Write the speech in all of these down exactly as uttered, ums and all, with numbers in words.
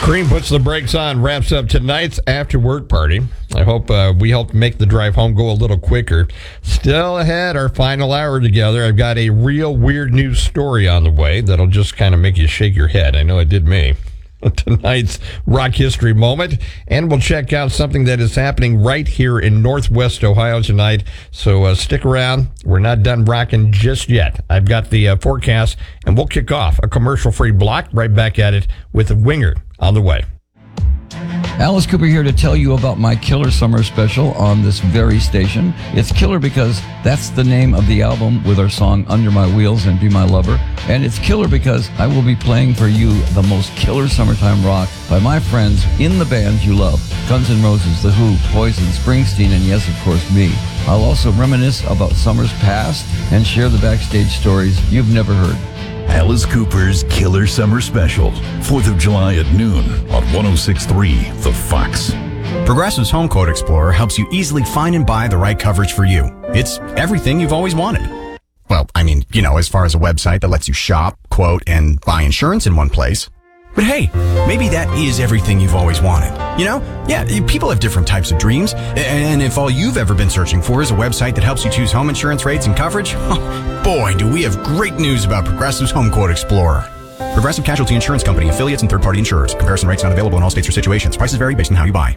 Cream puts the brakes on, wraps up tonight's after-work party. I hope uh, we helped make the drive home go a little quicker. Still ahead, our final hour together. I've got a real weird news story on the way that'll just kind of make you shake your head. I know it did me. Tonight's Rock History Moment, and we'll check out something that is happening right here in Northwest Ohio tonight. So uh, stick around. We're not done rocking just yet. I've got the uh, forecast, and we'll kick off a commercial-free block right back at it with a winger on the way. Alice Cooper here to tell you about my Killer Summer Special on this very station. It's killer because that's the name of the album with our song Under My Wheels and Be My Lover. And it's killer because I will be playing for you the most killer summertime rock by my friends in the bands you love. Guns N' Roses, The Who, Poison, Springsteen, and yes, of course, me. I'll also reminisce about summers past and share the backstage stories you've never heard. Alice Cooper's Killer Summer Special, fourth of July at noon on one oh six point three The Fox. Progressive's Home Quote Explorer helps you easily find and buy the right coverage for you. It's everything you've always wanted. Well, I mean, you know, as far as a website that lets you shop, quote, and buy insurance in one place. But hey, maybe that is everything you've always wanted. You know? Yeah, people have different types of dreams. And if all you've ever been searching for is a website that helps you choose home insurance rates and coverage, boy, do we have great news about Progressive's Home Quote Explorer. Progressive Casualty Insurance Company, affiliates, and third-party insurers. Comparison rates not available in all states or situations. Prices vary based on how you buy.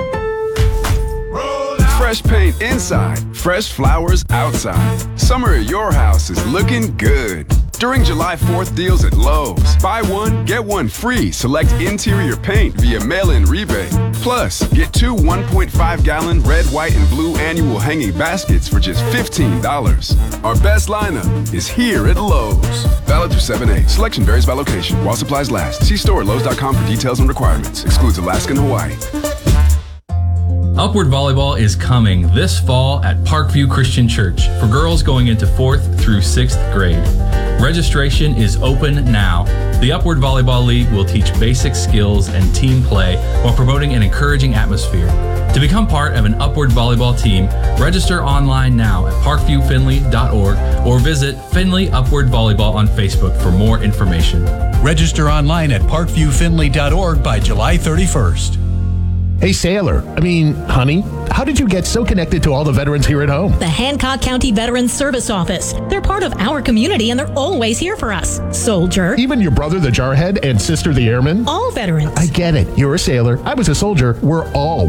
Fresh paint inside, fresh flowers outside. Summer at your house is looking good. During July fourth deals at Lowe's, buy one, get one free. Select interior paint via mail-in rebate. Plus, get two one point five gallon red, white, and blue annual hanging baskets for just fifteen dollars. Our best lineup is here at Lowe's. Valid through seven eight. Selection varies by location. While supplies last. See store at Lowe's dot com for details and requirements. Excludes Alaska and Hawaii. Upward Volleyball is coming this fall at Parkview Christian Church for girls going into fourth through sixth grade. Registration is open now. The Upward Volleyball League will teach basic skills and team play while promoting an encouraging atmosphere. To become part of an Upward Volleyball team, register online now at parkview finley dot org or visit Finley Upward Volleyball on Facebook for more information. Register online at parkview finley dot org by July thirty-first. Hey, Sailor, I mean, honey, how did you get so connected to all the veterans here at home? The Hancock County Veterans Service Office. They're part of our community and they're always here for us. Soldier. Even your brother, the Jarhead, and sister, the Airman? All veterans. I get it. You're a sailor. I was a soldier. We're all